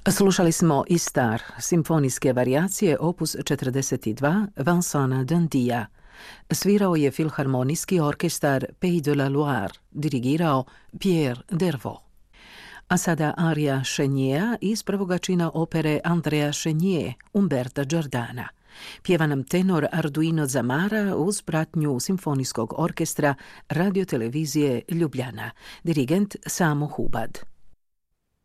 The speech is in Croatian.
Slušali smo i star simfonijske varijacije opus 42 Vincenta d'India. Svirao je Filharmonijski orkestar Pays de la Loire, dirigirao Pierre Dervaux. A sada arija Cheniera iz prvoga čina opere Andrea Chenier, Umberta Giordana. Pjeva nam tenor Arduino Zamara uz pratnju simfonijskog orkestra radiotelevizije Ljubljana, dirigent Samo Hubad.